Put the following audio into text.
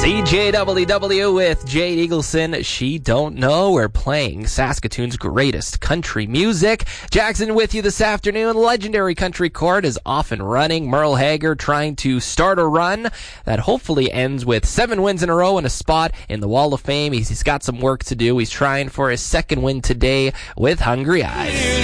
CJWW with Jade Eagleson. She Don't Know. We're playing Saskatoon's greatest country music. Jackson with you this afternoon. Legendary Country Court is off and running. Merle Haggard trying to start a run that hopefully ends with 7 wins in a row and a spot in the Wall of Fame. He's got some work to do. He's trying for his second win today with Hungry Eyes.